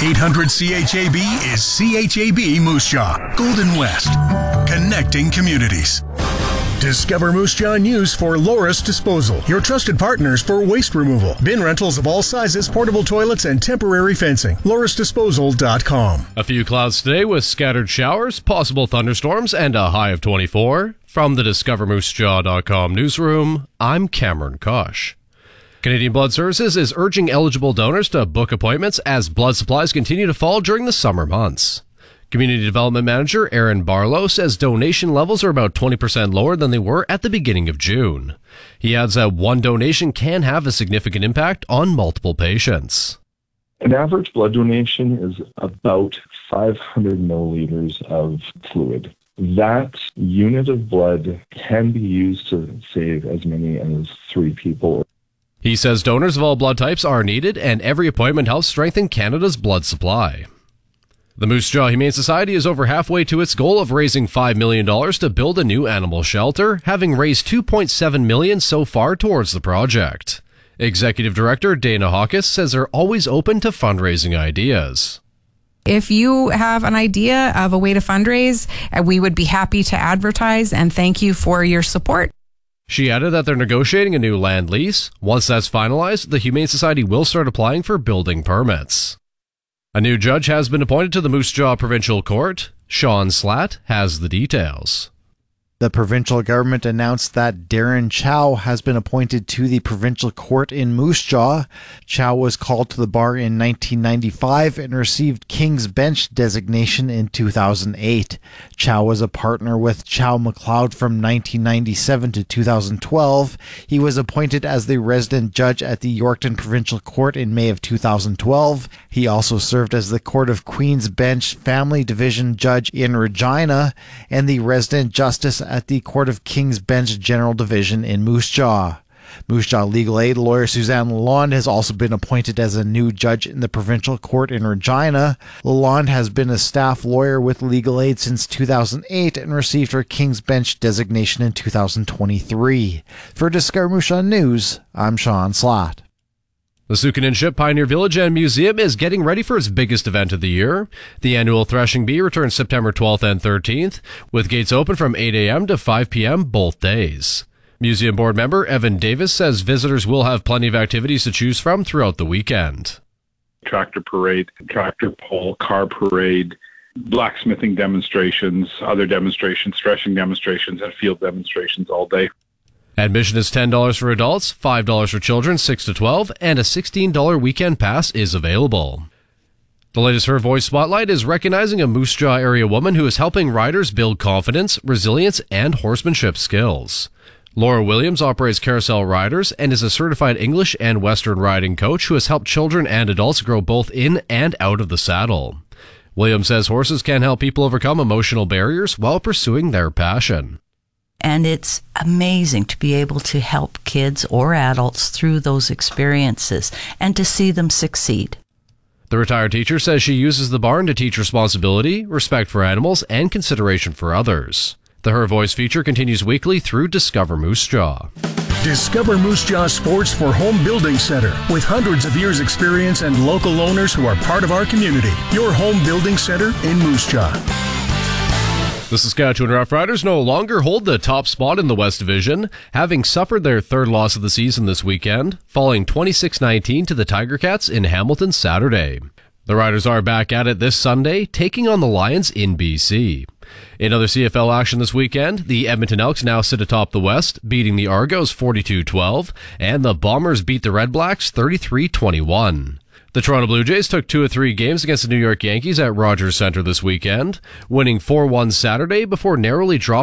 800 CHAB is CHAB Moose Jaw, Golden West, connecting communities. Discover Moose Jaw News for Loris Disposal, your trusted partners for waste removal, bin rentals of all sizes, portable toilets, and temporary fencing. LorisDisposal.com. A few clouds today with scattered showers, possible thunderstorms, and a high of 24. From the DiscoverMooseJaw.com newsroom, I'm Cameron Kosh. Canadian Blood Services is urging eligible donors to book appointments as blood supplies continue to fall during the summer months. Community Development Manager Aaron Barlow says donation levels are about 20% lower than they were at the beginning of June. He adds that one donation can have a significant impact on multiple patients. An average blood donation is about 500 milliliters of fluid. That unit of blood can be used to save as many as 3 people. He says donors of all blood types are needed, and every appointment helps strengthen Canada's blood supply. The Moose Jaw Humane Society is over halfway to its goal of raising $5 million to build a new animal shelter, having raised $2.7 million so far towards the project. Executive Director Dana Hawkes says they're always open to fundraising ideas. If you have an idea of a way to fundraise, we would be happy to advertise, and thank you for your support. She added that they're negotiating a new land lease. Once that's finalized, the Humane Society will start applying for building permits. A new judge has been appointed to the Moose Jaw Provincial Court. Sean Slatt has the details. The provincial government announced that Darren Chow has been appointed to the provincial court in Moose Jaw. Chow was called to the bar in 1995 and received King's Bench designation in 2008. Chow was a partner with Chow McLeod from 1997 to 2012. He was appointed as the resident judge at the Yorkton Provincial Court in May of 2012. He also served as the Court of Queen's Bench Family Division judge in Regina and the resident justice at the Court of King's Bench General Division in Moose Jaw. Moose Jaw Legal Aid lawyer Suzanne Lalonde has also been appointed as a new judge in the provincial court in Regina. Lalonde has been a staff lawyer with Legal Aid since 2008 and received her King's Bench designation in 2023. For Discover Moose Jaw News, I'm Sean Slatt. The Sukaninship Pioneer Village and Museum is getting ready for its biggest event of the year. The annual Threshing Bee returns September 12th and 13th, with gates open from 8 a.m. to 5 p.m. both days. Museum board member Evan Davis says visitors will have plenty of activities to choose from throughout the weekend. Tractor parade, tractor pull, car parade, blacksmithing demonstrations, other demonstrations, threshing demonstrations, and field demonstrations all day. Admission is $10 for adults, $5 for children 6 to 12, and a $16 weekend pass is available. The latest Her Voice Spotlight is recognizing a Moose Jaw area woman who is helping riders build confidence, resilience, and horsemanship skills. Laura Williams operates Carousel Riders and is a certified English and Western riding coach who has helped children and adults grow both in and out of the saddle. Williams says horses can help people overcome emotional barriers while pursuing their passion. And it's amazing to be able to help kids or adults through those experiences and to see them succeed. The retired teacher says she uses the barn to teach responsibility, respect for animals, and consideration for others. The Her Voice feature continues weekly through Discover Moose Jaw. Discover Moose Jaw Sports for Home Building Center. With hundreds of years' experience and local owners who are part of our community. Your home building center in Moose Jaw. The Saskatchewan Roughriders no longer hold the top spot in the West Division, having suffered their third loss of the season this weekend, falling 26-19 to the Tiger Cats in Hamilton Saturday. The Riders are back at it this Sunday, taking on the Lions in BC. In other CFL action this weekend, the Edmonton Elks now sit atop the West, beating the Argos 42-12, and the Bombers beat the Red Blacks 33-21. The Toronto Blue Jays took 2 of 3 games against the New York Yankees at Rogers Centre this weekend, winning 4-1 Saturday before narrowly dropping